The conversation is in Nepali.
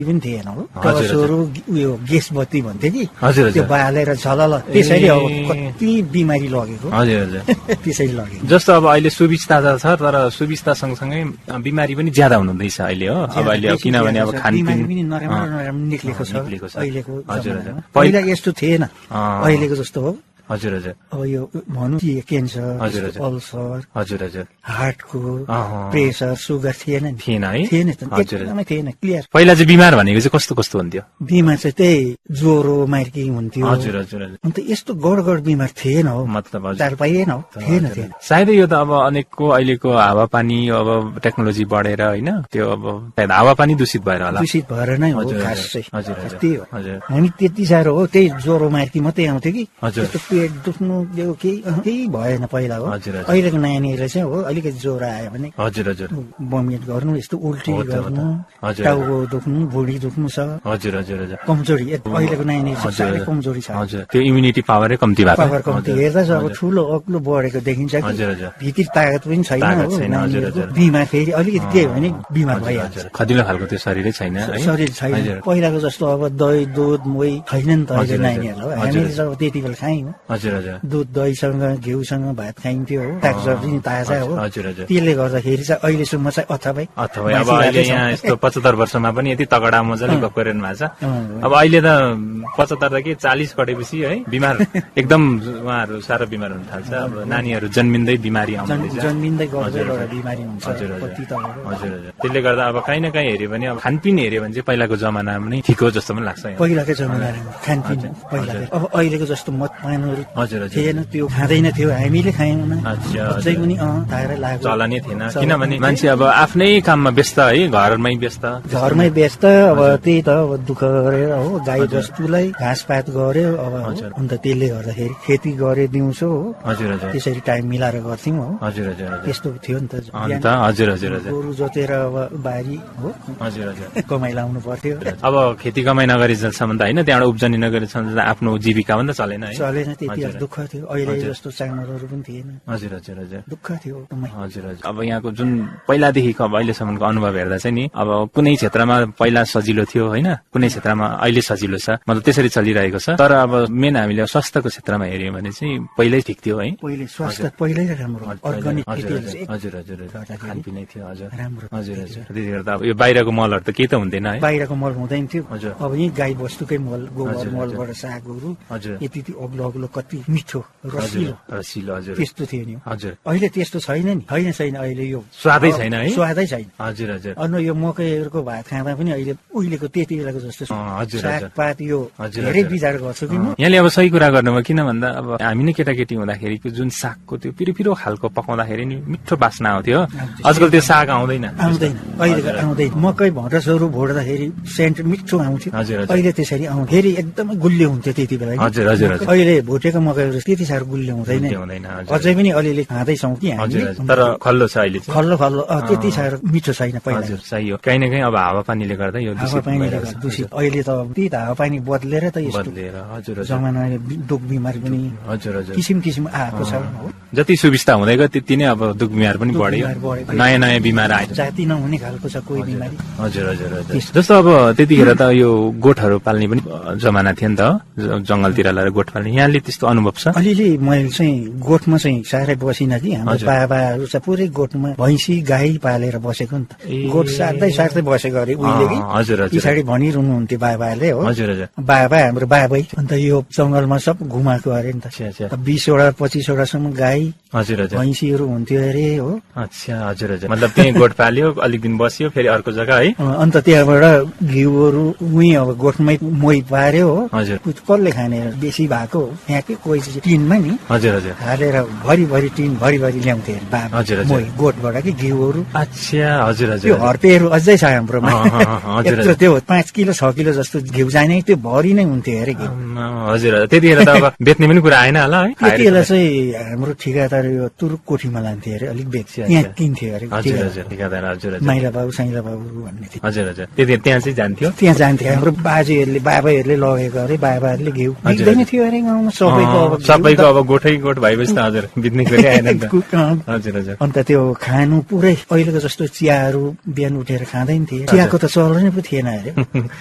पनि थिएन हो टर्चहरू उयो ग्यास बत्ती भन्थे कि त्यो बालेर झलल त्यसैले अब कति बिमारी लगेको त्यसैले लगेको। जस्तो अब अहिले सुविस्ता छ तर सुविस्ता सँगसँगै बिमारी पनि ज्यादा हुनुहुँदैछ अहिले हो। अब अहिले किनभने अब खानपिन पनि नराम्रो निक्लेको छ अहिलेको। पहिला यस्तो थिएन अहिलेको जस्तो हो। हजुर हजुर। अब यो भनौँ कि क्यान्सर, अल्सर, हजुर हजुर, हार्टको प्रेसर, सुगर थिएन नि? थिएन है? थिएन त, एकदमै थिएन, क्लियर। पहिला चाहिँ बिमार भनेको चाहिँ कस्तो कस्तो हुन्थ्यो? बिमार चाहिँ त्यही ज्वरो मार्की हुन्थ्यो। हजुर हजुर। अन्त यस्तो गडगड बिमार थिएन हो, मतलब चाल पाइएन हो, थिएन। सायदै यो त अब अनेकको अहिलेको हावापानी अब टेक्नोलोजी बढेर होइन त्यो अब हावापानी दूषित भएर होला। दूषित भएर नै हो खास चाहिँ। हजुर त्यही हो। हामी त्यति साह्रो हो, त्यही ज्वरो मार्की मात्रै आउँथ्यो कि पेट दुख्नु केही भएन पहिला हो। अहिलेको नानीहरूले चाहिँ हो अलिकति ज्वरो आयो भने हजुर हजुर बमिट गर्नु, यस्तो उल्टी गर्नु, टाउको दुख्नु, भुँडी दुख्नु छ। हजुर हजुर हजुर। कमजोरी अहिलेको नानीहरू साह्रै कमजोरी छ। हजुर त्यो इम्युनिटी पावरै कम्ती भएको। पावर कम्ती हेर्दा चाहिँ अब ठुलो अग्लो बढेको देखिन्छ कि भित्री ताकत पनि छैन हो। बिमार फेरि अलिकति के हो भने बिमार भइहाल्छ। खदिलो खालको त्यो शरीरै छैन है? शरीर छैन पहिलाको जस्तो। अब दही दुध मोही छैन नि त अहिले नानीहरूलाई। हामीले चाहिँ त्यति बेला खायौँ। हजुर हजुर। दुध दहीसँग घिउसँग भात खाइन्थ्यो हो, सागसब्जी ताजा हो। हजुर हजुर। त्यसले गर्दाखेरि चाहिँ अहिलेसम्म चाहिँ अथवै अब अहिले यहाँ यस्तो 75 वर्षमा पनि यति तगडा मजाले गरिरहनु भएको छ। अब अहिले त 75 त के 40 कटेपछि है बिमार एकदम उहाँहरू साह्रो बिमार हुन थाल्छ। अब नानीहरू जन्मिँदै बिमारी आउँदैछ, जन्मिँदै गर्दै बिमारी हुन्छ। हजुर हजुर। त्यसले गर्दा अब काहीँ न काहीँ हेऱ्यो भने अब खानपिन हेऱ्यो भने चाहिँ पहिलाको जमानामा नै ठिक हो जस्तो पनि लाग्छ। पहिलाकै जमानामा खानपिन पहिला अब अहिलेको जस्तो मदपानहरू थिएन, त्यो खाँदैन थियो, हामीले खायौँ न। अझै पनि चलनै थिएन किनभने मान्छे अब आफ्नै काममा व्यस्त है, घरमै व्यस्त। अब त्यही त अब दुःख गरेर हो, गाई बस्तुलाई घाँसपात गर्यो अब। अन्त त्यसले गर्दाखेरि खेती गरे दिउँसो हो। हजुर हजुर। त्यसरी टाइम मिलाएर गर्थ्यौँ हो। हजुर हजुर। त्यस्तो थियो नि त। हजुर हजुर। गोरु जोतेर अब बारी हो। हजुर हजुर। कमाइ लाउनु पर्थ्यो। अब खेती कमाइ नगरेसम्म त होइन, त्यहाँबाट उब्जनी नगरेसम्म त आफ्नो जीविका पनि त चलेन है? चलेन, त्यति दुःख थियो। अहिले जस्तो चामलहरू पनि थिएन। हजुर हजुर हजुर। दुःख थियो। हजुर हजुर। अब यहाँको जुन पहिलादेखिको अब अहिलेसम्मको अनुभव हेर्दा चाहिँ नि अब कुनै क्षेत्रमा पहिला सजिलो थियो होइन, कुनै क्षेत्रमा अहिले सजिलो छ, मतलब त्यसरी चलिरहेको छ। तर अब मेन हामीले स्वास्थ्यको क्षेत्रमा हेऱ्यौँ भने चाहिँ पहिल्यै ठिक थियो है? पहिले स्वास्थ्य पहिल्यै राम्रो, अर्गानिक हजुर हजुर खानपिनै थियो। हजुर राम्रो। हजुर हजुर। त्यतिखेर त अब यो बाहिरको मलहरू त केही त हुँदैन है? बाहिरको मल हुँदैन थियो। अब यही गाई बस्तुकै मल, गोबर मलबाट सागहरू यति अग्लो अग्लो कति मिठो रसिलो हजुर त्यस्तो थियो नि। हजुर अहिले त्यस्तो छैन नि, छैन अहिले यो स्वादै छैन है? स्वादै छैन। हजुर हजुर। अनि यो मकैहरूको भात खाँदा पनि अहिले उहिलेको त्यति बेलाको जस्तो सागपात यो धेरै विचार गर्छु कि म। यहाँले अब सही कुरा गर्नुभयो, किन भन्दा अब हामी नै केटाकेटी हुँदाखेरिको जुन सागको त्यो पिरो खालको पकाउँदाखेरि नि मिठो बास्ना आउँथ्यो। आजकल त्यो साग आउँदैन अहिले आउँदैन। मकै भटसहरू भोट्दाखेरि सेन्ट मिठो आउँथ्यो, अहिले त्यसरी आउँछ। फेरि एकदमै गुलियो हुन्थ्यो त्यति बेला। हजुर हजुर। अहिले भोटेको मकैहरू त्यति साह्रो गुलियो हुँदैन। अझै पनि अलिअलि खाँदैछौँ कि हामी, तर खल्लो छ अहिले, खल्लो त्यति साह्रो मिठो छैन पहिला। सही हो, काहीँ न काहीँ अब हावापानीले गर्दा यो दूषित। अहिले त त्यही त हावापानी बदलेर त यस्तो जमाना दुख बिमारी पनि किसिम किसिम आएको छ। जति सुविस्ता हुँदै गयो त्यति नै अब दुख बिमार पनि बढ्यो, नयाँ नयाँ बिमार आयो, जाति नहुने खालको छ कोही बिमारी। हजुर हजुर। जस्तो अब त्यतिखेर त यो गोठहरू पाल्ने पनि जमाना थियो नि त, जंगलतिर लगाएर गोठ पाल्ने। यहाँले त्यस्तो अनुभव छ? अलिअलि मैले चाहिँ गोठमा चाहिँ साह्रै बसिनँ कि, हाम्रो बाबाहरू चाहिँ पुरै गोठमा भैँसी गाई पालेर बसेको नि त। गोठ सार्दै बसेको अरे उहिले कि। पछाडि भनिरहनुहुन्थ्यो बाबाले हो। बाबा हाम्रो बाबै। अन्त यो जंगलमा सब घुमाएको अरे नि त। 20वटा 25वटासम्म गाई भैँसीहरू हुन्थ्यो अरे हो। अच्छा हजुर हजुर। मतलब त्यही गोठ पाल्यो, अलिक दिन बस्यो, फेरि अर्को जग्गा है। अन्त त्यहाँबाट घिउहरू उही अब गोठमै मोही पार्यो हो। कसले खाने बेसी भएको यहाँ के कोही टिनमा नि हालेर भरि टिन भरि ल्याउँथे बाबा गोठबाट कि घिउहरू। अच्छा हजुर हजुर। त्यो हर्पेहरू अझै छ हाम्रोमा। यत्रो त्यो 5 किलो 6 किलो जस्तो घिउ जाने त्यो भरि नै हुन्थ्यो अरे घिउ। हजुर। त्यतिखेर त अब बेच्ने पनि कुरा आएन होला है? त्यति बेला चाहिँ हाम्रो ठिकादार यो तुरुक कोठीमा लान्थे अरे, अलिक बेच्छ त्यहाँ किन्थ्यो अरे। ठिकादार हजुर। माइला बाबु साइला बाबु भन्ने थियो। हजुर हजुर। त्यहाँ चाहिँ जान्थ्यो? त्यहाँ जान्थे हाम्रो बाजेहरूले बाबाहरूले लगेको अरे, बाबाहरूले घिउ बिक्दैन थियो अरे गाउँमा। सबैको अब गोठै गोठ भएपछि त हजुर बित्ने गरी आएन नि त। हजुर हजुर। अन्त त्यो खानु पुरै अहिलेको जस्तो चियाहरू बिहान उठेर खाँदैन थिए, चियाको त चलनै पो थिएन अरे।